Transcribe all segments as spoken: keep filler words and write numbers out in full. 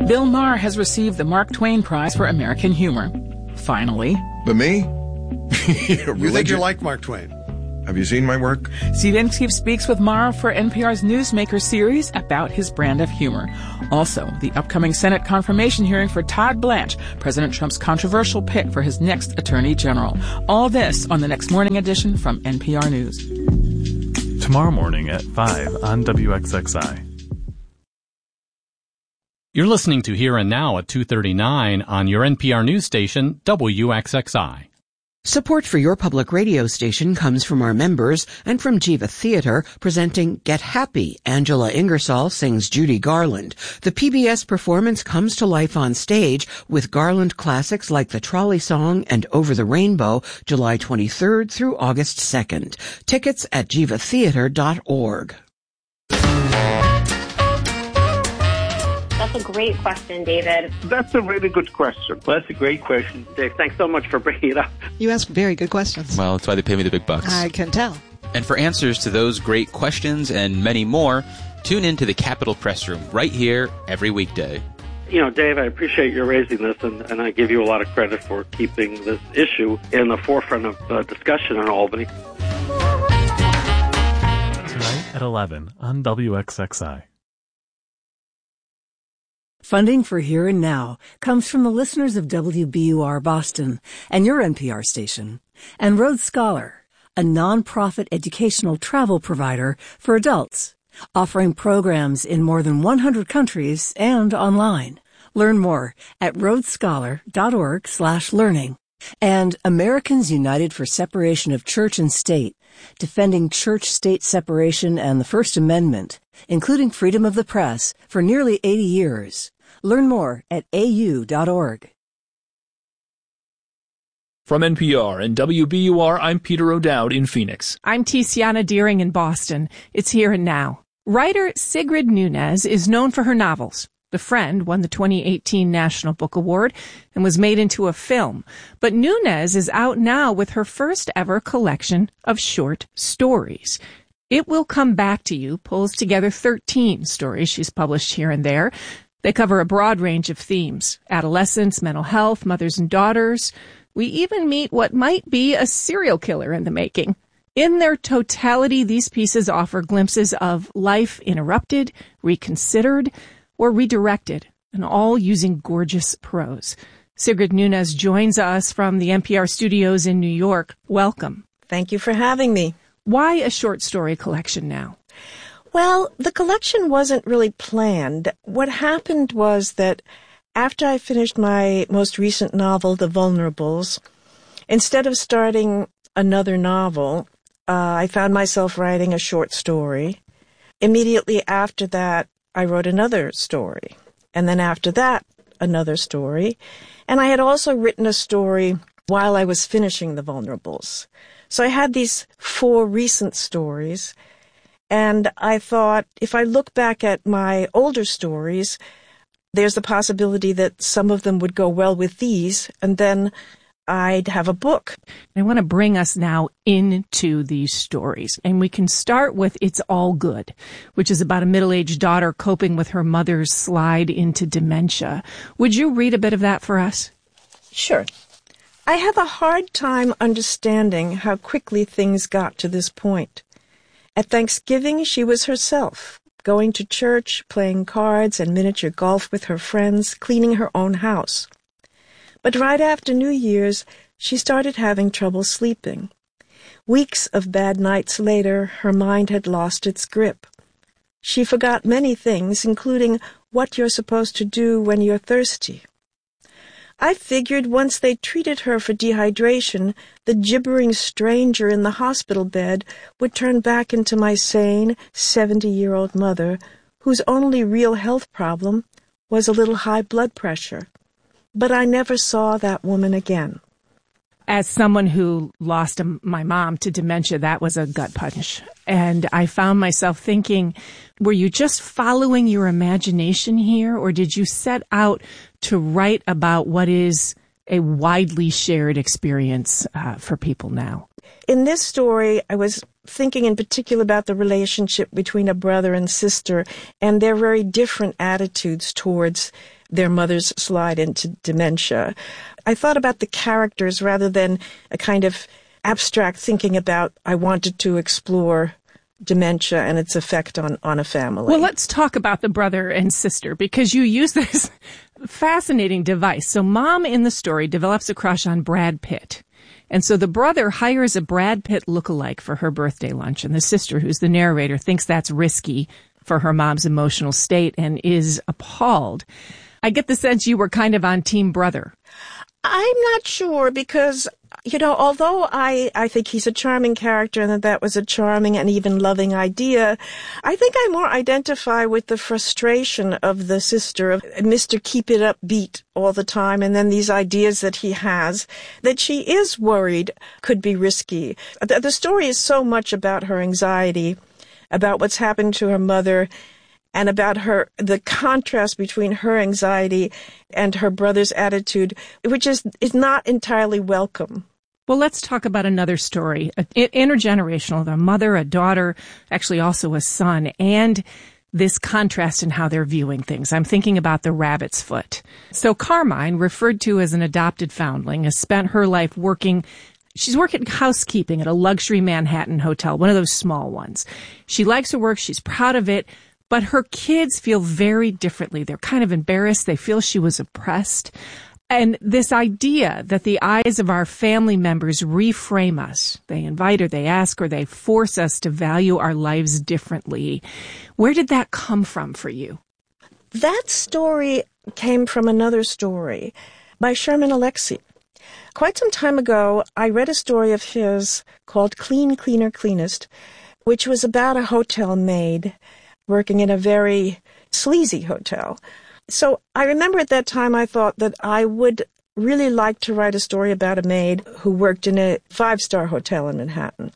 Bill Maher has received the Mark Twain Prize for American Humor. Finally. But me? You think you like Mark Twain? Have you seen my work? Steve Inskeep speaks with Maher for N P R's Newsmaker series about his brand of humor. Also, the upcoming Senate confirmation hearing for Todd Blanche, President Trump's controversial pick for his next Attorney General. All this on the next morning edition from N P R News. Tomorrow morning at five on W X X I. You're listening to Here and Now at two thirty-nine on your N P R news station, W X X I. Support for your public radio station comes from our members and from Jiva Theater, presenting Get Happy. Angela Ingersoll sings Judy Garland. The P B S performance comes to life on stage with Garland classics like The Trolley Song and Over the Rainbow, July twenty-third through August second. Tickets at jiva theater dot org. That's a great question, David. That's a really good question. Well, that's a great question. Dave, thanks so much for bringing it up. You ask very good questions. Well, that's why they pay me the big bucks. I can tell. And for answers to those great questions and many more, tune in to the Capitol Press Room right here every weekday. You know, Dave, I appreciate you raising this, and, and I give you a lot of credit for keeping this issue in the forefront of uh, discussion in Albany. Tonight at eleven on W X X I. Funding for Here and Now comes from the listeners of W B U R Boston and your N P R station, and Rhodes Scholar, a nonprofit educational travel provider for adults, offering programs in more than one hundred countries and online. Learn more at rhodesscholar.org slash learning. And Americans United for Separation of Church and State, defending church-state separation and the First Amendment, including freedom of the press, for nearly eighty years. Learn more at a u dot org. From N P R and W B U R, I'm Peter O'Dowd in Phoenix. I'm Tiziana Deering in Boston. It's Here and Now. Writer Sigrid Nunez is known for her novels. The Friend won the twenty eighteen National Book Award and was made into a film. But Nunez is out now with her first ever collection of short stories. It Will Come Back to You pulls together thirteen stories she's published here and there. They cover a broad range of themes: adolescence, mental health, mothers and daughters. We even meet what might be a serial killer in the making. In their totality, these pieces offer glimpses of life interrupted, reconsidered, or redirected, and all using gorgeous prose. Sigrid Nunez joins us from the N P R studios in New York. Welcome. Thank you for having me. Why a short story collection now? Well, the collection wasn't really planned. What happened was that after I finished my most recent novel, The Vulnerables, instead of starting another novel, uh, I found myself writing a short story. Immediately after that, I wrote another story. And then after that, another story. And I had also written a story while I was finishing The Vulnerables. So I had these four recent stories. And I thought, if I look back at my older stories, there's the possibility that some of them would go well with these, and then I'd have a book. I want to bring us now into these stories. And we can start with It's All Good, which is about a middle-aged daughter coping with her mother's slide into dementia. Would you read a bit of that for us? Sure. I have a hard time understanding how quickly things got to this point. At Thanksgiving, she was herself, going to church, playing cards and miniature golf with her friends, cleaning her own house. But right after New Year's, she started having trouble sleeping. Weeks of bad nights later, her mind had lost its grip. She forgot many things, including what you're supposed to do when you're thirsty. I figured once they treated her for dehydration, the gibbering stranger in the hospital bed would turn back into my sane, seventy-year-old mother, whose only real health problem was a little high blood pressure. But I never saw that woman again. As someone who lost a, my mom to dementia, that was a gut punch. And I found myself thinking, were you just following your imagination here, or did you set out to write about what is a widely shared experience uh, for people now? In this story, I was thinking in particular about the relationship between a brother and sister and their very different attitudes towards their mother's slide into dementia. I thought about the characters rather than a kind of abstract thinking about I wanted to explore dementia and its effect on, on a family. Well, let's talk about the brother and sister, because you use this fascinating device. So mom in the story develops a crush on Brad Pitt. And so the brother hires a Brad Pitt lookalike for her birthday lunch. And the sister, who's the narrator, thinks that's risky for her mom's emotional state and is appalled. I get the sense you were kind of on team brother. I'm not sure because, you know, although I, I think he's a charming character and that that was a charming and even loving idea, I think I more identify with the frustration of the sister, of Mister Keep It Up beat all the time, and then these ideas that he has that she is worried could be risky. The, the story is so much about her anxiety, about what's happened to her mother, and about her, the contrast between her anxiety and her brother's attitude, which is, is not entirely welcome. Well, let's talk about another story, intergenerational, a mother, a daughter, actually also a son, and this contrast in how they're viewing things. I'm thinking about The Rabbit's Foot. So Carmine, referred to as an adopted foundling, has spent her life working. She's working housekeeping at a luxury Manhattan hotel, one of those small ones. She likes her work. She's proud of it. But her kids feel very differently. They're kind of embarrassed. They feel she was oppressed. And this idea that the eyes of our family members reframe us, they invite or they ask or they force us to value our lives differently. Where did that come from for you? That story came from another story by Sherman Alexie. Quite some time ago, I read a story of his called Clean, Cleaner, Cleanest, which was about a hotel maid working in a very sleazy hotel. So I remember at that time I thought that I would really like to write a story about a maid who worked in a five-star hotel in Manhattan.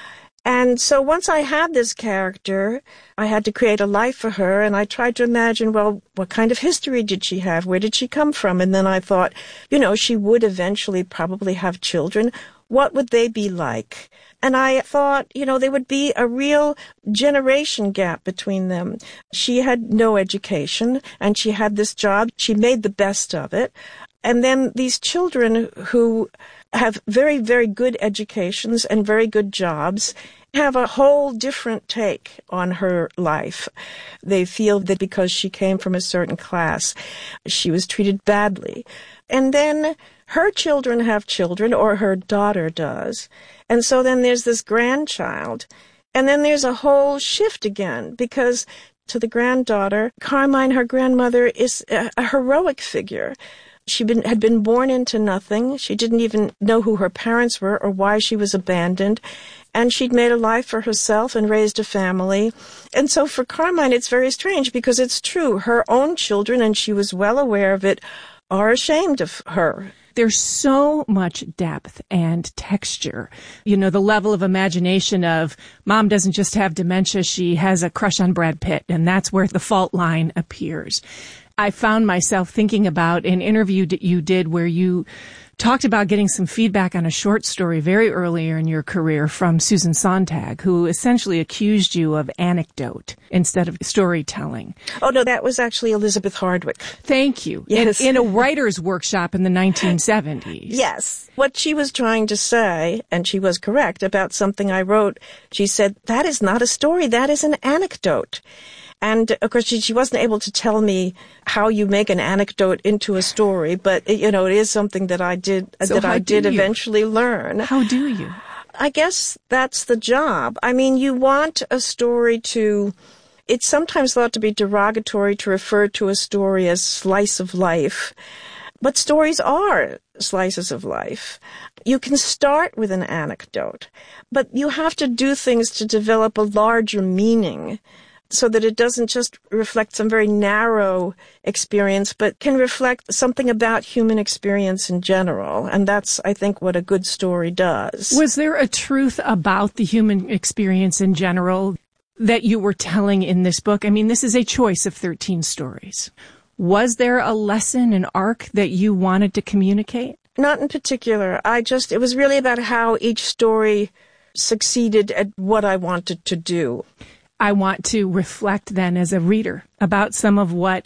And so once I had this character, I had to create a life for her, and I tried to imagine, well, what kind of history did she have? Where did she come from? And then I thought, you know, she would eventually probably have children. What would they be like? And I thought, you know, there would be a real generation gap between them. She had no education, and she had this job. She made the best of it. And then these children who have very, very good educations and very good jobs have a whole different take on her life. They feel that because she came from a certain class, she was treated badly. And then her children have children, or her daughter does. And so then there's this grandchild. And then there's a whole shift again, because to the granddaughter, Carmine, her grandmother, is a, a heroic figure. She been, had been born into nothing. She didn't even know who her parents were or why she was abandoned. And she'd made a life for herself and raised a family. And so for Carmine, it's very strange because it's true. Her own children, and she was well aware of it, are ashamed of her. There's so much depth and texture. You know, the level of imagination of mom doesn't just have dementia, she has a crush on Brad Pitt, and that's where the fault line appears. I found myself thinking about an interview that you did where you talked about getting some feedback on a short story very earlier in your career from Susan Sontag, who essentially accused you of anecdote instead of storytelling. Oh, no, that was actually Elizabeth Hardwick. Thank you. Yes. In, in a writer's workshop in the nineteen seventies. Yes. What she was trying to say, and she was correct, about something I wrote, she said, that is not a story, that is an anecdote. And, of course, she, she wasn't able to tell me how you make an anecdote into a story, but, it, you know, it is something that I did, so that I did you? eventually learn. How do you? I guess that's the job. I mean, you want a story to, it's sometimes thought to be derogatory to refer to a story as slice of life, but stories are slices of life. You can start with an anecdote, but you have to do things to develop a larger meaning, so that it doesn't just reflect some very narrow experience, but can reflect something about human experience in general. And that's, I think, what a good story does. Was there a truth about the human experience in general that you were telling in this book? I mean, this is a choice of thirteen stories. Was there a lesson, an arc that you wanted to communicate? Not in particular. I just, it was really about how each story succeeded at what I wanted to do. I want to reflect then as a reader about some of what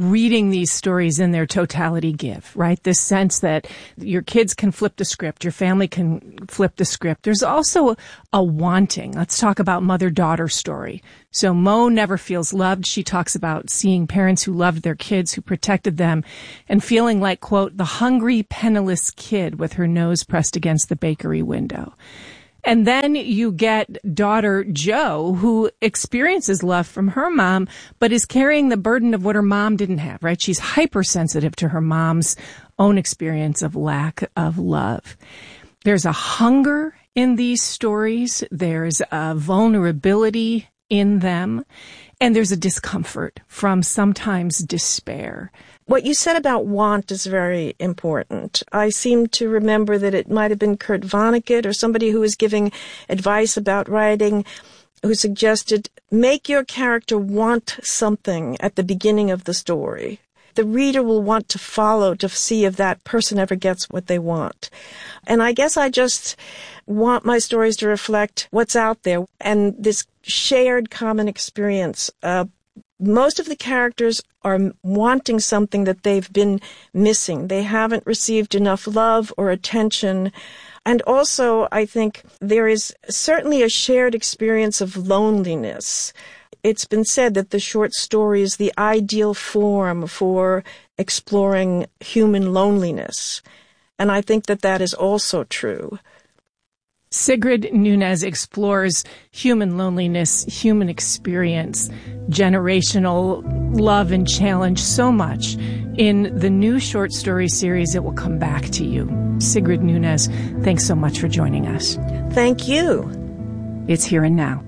reading these stories in their totality give, right? This sense that your kids can flip the script, your family can flip the script. There's also a wanting. Let's talk about mother-daughter story. So Mo never feels loved. She talks about seeing parents who loved their kids, who protected them, and feeling like, quote, the hungry, penniless kid with her nose pressed against the bakery window. And then you get daughter Jo, who experiences love from her mom, but is carrying the burden of what her mom didn't have, right? She's hypersensitive to her mom's own experience of lack of love. There's a hunger in these stories. There's a vulnerability in them. And there's a discomfort from sometimes despair. What you said about want is very important. I seem to remember that it might have been Kurt Vonnegut or somebody who was giving advice about writing who suggested, make your character want something at the beginning of the story. The reader will want to follow to see if that person ever gets what they want. And I guess I just want my stories to reflect what's out there and this shared common experience. Uh, most of the characters are wanting something that they've been missing. They haven't received enough love or attention. And also, I think there is certainly a shared experience of loneliness. It's been said that the short story is the ideal form for exploring human loneliness. And I think that that is also true. Sigrid Nunez explores human loneliness, human experience, generational love and challenge so much in the new short story series It Will Come Back to You. Sigrid Nunez, thanks so much for joining us. Thank you. It's Here and Now.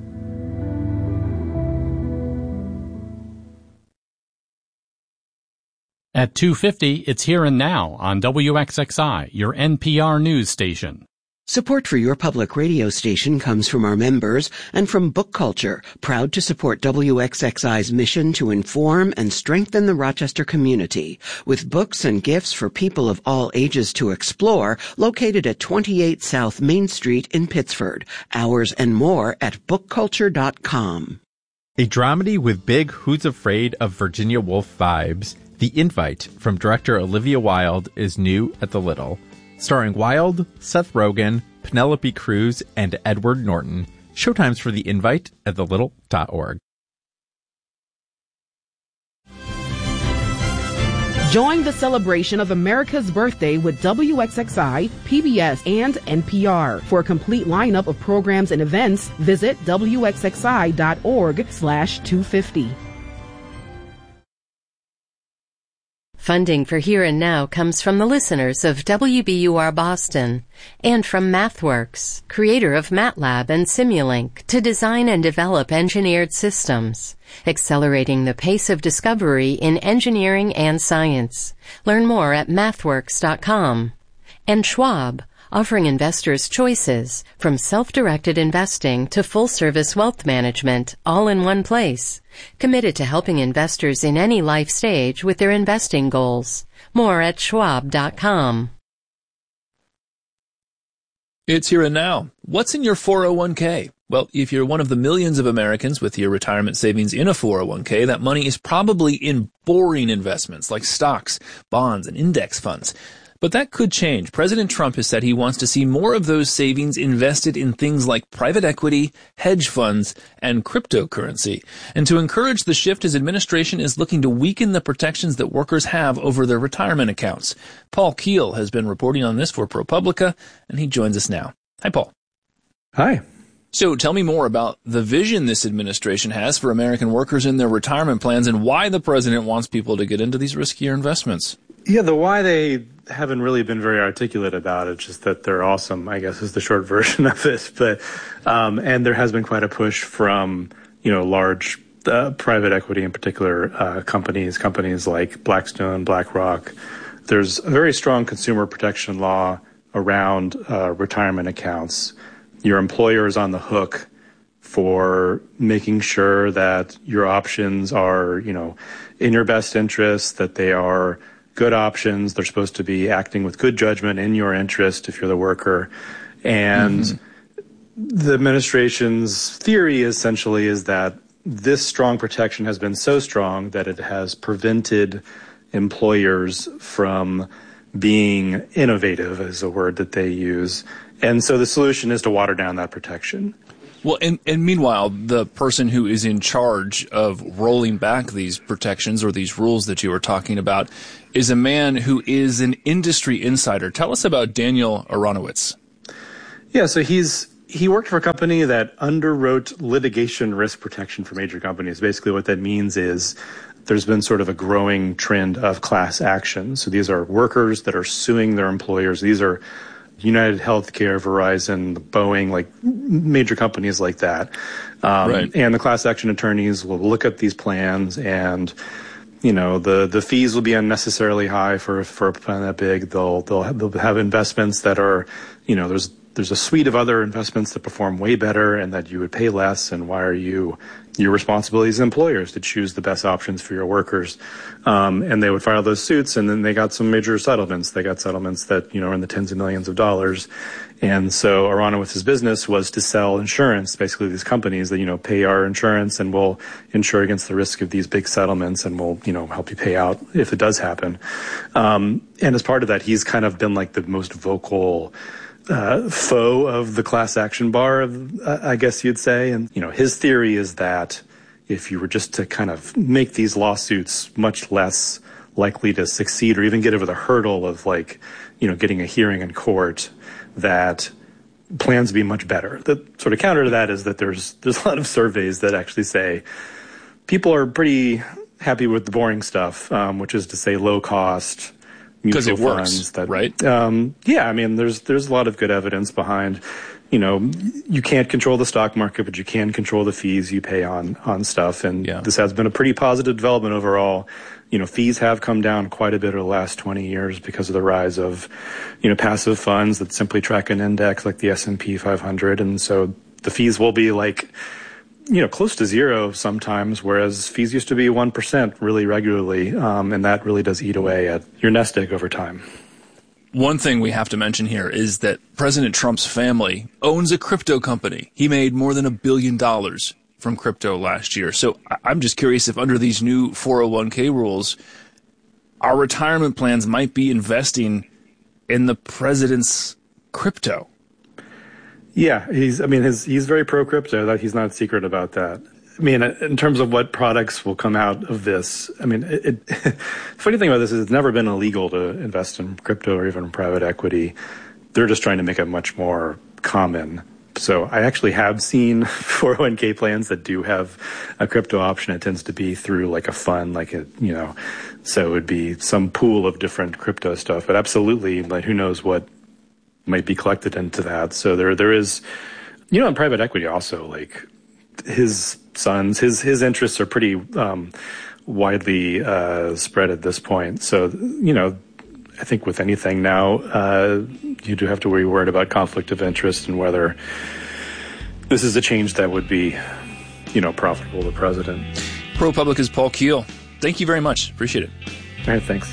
At two fifty, it's Here and Now on W X X I, your N P R news station. Support for your public radio station comes from our members and from Book Culture, proud to support W X X I's mission to inform and strengthen the Rochester community, with books and gifts for people of all ages to explore, located at twenty-eight South Main Street in Pittsford. Hours and more at book culture dot com. A dramedy with big Who's Afraid of Virginia Woolf vibes, The Invite from director Olivia Wilde is new at the Little. Starring Wilde, Seth Rogen, Penelope Cruz, and Edward Norton. Showtimes for The Invite at the little dot org. Join the celebration of America's birthday with W X X I, P B S, and N P R. For a complete lineup of programs and events, visit W X X I dot org slash two fifty. Funding for Here and Now comes from the listeners of W B U R Boston and from MathWorks, creator of MATLAB and Simulink, to design and develop engineered systems, accelerating the pace of discovery in engineering and science. Learn more at mathworks dot com. And Schwab, offering investors choices from self-directed investing to full-service wealth management, all in one place. Committed to helping investors in any life stage with their investing goals. More at schwab dot com. It's Here and Now. What's in your four oh one k? Well, if you're one of the millions of Americans with your retirement savings in a four oh one k, that money is probably in boring investments like stocks, bonds, and index funds. But that could change. President Trump has said he wants to see more of those savings invested in things like private equity, hedge funds, and cryptocurrency. And to encourage the shift, his administration is looking to weaken the protections that workers have over their retirement accounts. Paul Keel has been reporting on this for ProPublica, and he joins us now. Hi, Paul. Hi. So tell me more about the vision this administration has for American workers in their retirement plans and why the president wants people to get into these riskier investments. Yeah, the why they haven't really been very articulate about it, just that they're awesome, I guess, is the short version of it. But um, and there has been quite a push from, you know, large uh, private equity, in particular, uh, companies, companies like Blackstone, BlackRock. There's a very strong consumer protection law around uh, retirement accounts. Your employer is on the hook for making sure that your options are, you know, in your best interest, that they are good options. They're supposed to be acting with good judgment in your interest if you're the worker. And mm-hmm. the administration's theory essentially is that this strong protection has been so strong that it has prevented employers from being innovative, is a word that they use. And so the solution is to water down that protection. Well, and, and meanwhile, the person who is in charge of rolling back these protections or these rules that you were talking about is a man who is an industry insider. Tell us about Daniel Aronowitz. Yeah, so he's he worked for a company that underwrote litigation risk protection for major companies. Basically what that means is there's been sort of a growing trend of class action. So these are workers that are suing their employers. These are United Healthcare, Verizon, Boeing, like major companies like that. Um, right. And the class action attorneys will look at these plans, and you know the, the fees will be unnecessarily high for for a plan that big. They'll they'll have, they'll have investments that are, you know, there's there's a suite of other investments that perform way better and that you would pay less. And why are you your responsibility as employers to choose the best options for your workers? Um, and they would file those suits, and then they got some major settlements. They got settlements that, you know, are in the tens of millions of dollars. And so Aronowitz's business was to sell insurance, basically these companies that, you know, pay our insurance and will insure against the risk of these big settlements and will, you know, help you pay out if it does happen. Um, and as part of that, he's kind of been like the most vocal Uh, foe of the class action bar, of, uh, I guess you'd say. And, you know, his theory is that if you were just to kind of make these lawsuits much less likely to succeed or even get over the hurdle of, like, you know, getting a hearing in court, that plans would be much better. The sort of counter to that is that there's there's a lot of surveys that actually say people are pretty happy with the boring stuff, um, which is to say low cost, because it works, funds that, right? Um, yeah, I mean, there's there's a lot of good evidence behind, you know, you can't control the stock market, but you can control the fees you pay on on stuff. And yeah. This has been a pretty positive development overall. You know, fees have come down quite a bit over the last twenty years because of the rise of, you know, passive funds that simply track an index like the S and P five hundred. And so the fees will be like, you know, close to zero sometimes, whereas fees used to be one percent really regularly, um, and that really does eat away at your nest egg over time. One thing we have to mention here is that President Trump's family owns a crypto company. He made more than a billion dollars from crypto last year. So I'm just curious if under these new four oh one k rules, our retirement plans might be investing in the president's crypto. Yeah, he's, I mean, his, he's very pro-crypto. That he's not secret about that. I mean, in terms of what products will come out of this, I mean, it, it, the funny thing about this is it's never been illegal to invest in crypto or even in private equity. They're just trying to make it much more common. So I actually have seen four oh one k plans that do have a crypto option. It tends to be through like a fund, like a, you know, so it would be some pool of different crypto stuff. But absolutely, like, who knows what might be collected into that. So there, there is, you know, in private equity also, like his sons, his, his interests are pretty, um, widely, uh, spread at this point. So, you know, I think with anything now, uh, you do have to worry worried about conflict of interest and whether this is a change that would be, you know, profitable to the president. ProPublica's Paul Keel. Thank you very much. Appreciate it. All right. Thanks.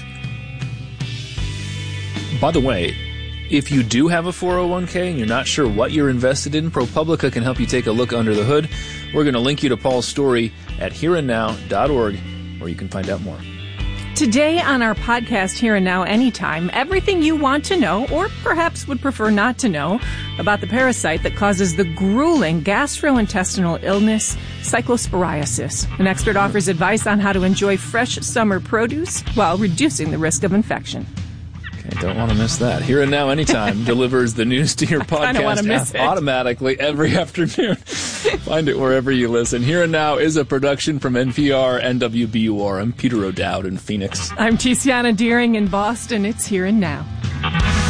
By the way, if you do have a four oh one k and you're not sure what you're invested in, ProPublica can help you take a look under the hood. We're going to link you to Paul's story at here and now dot org, where you can find out more. Today on our podcast, Here and Now Anytime, everything you want to know, or perhaps would prefer not to know, about the parasite that causes the grueling gastrointestinal illness, cyclosporiasis. An expert offers advice on how to enjoy fresh summer produce while reducing the risk of infection. Okay, don't want to miss that. Here and Now Anytime delivers the news to your podcast app automatically every afternoon. Find it wherever you listen. Here and Now is a production from N P R and W B U R. I'm Peter O'Dowd in Phoenix. I'm Tiziana Deering in Boston. It's Here and Now.